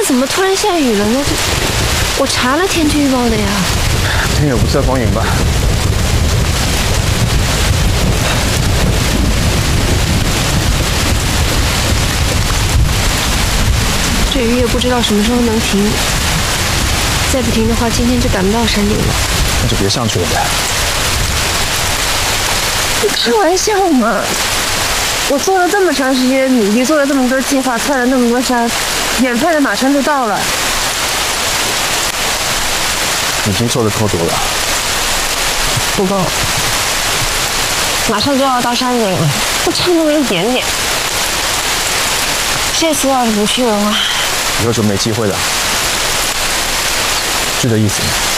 在怎么突然下雨了呢？我查了天气预报的呀。 天有不测风云吧？ 这雨也不知道什么时候能停。再不停的话，今天就赶不到山顶了。 那就别上去了呗。 你开玩笑嘛！我做了这么长时间努力，做了这么多计划，看了那么多山，眼看着马上就到了。 已经做的够多了。 不够，马上就要到山顶了，就差那么一点点。这次要是不去的话， 以后就没机会了。是这意思吗？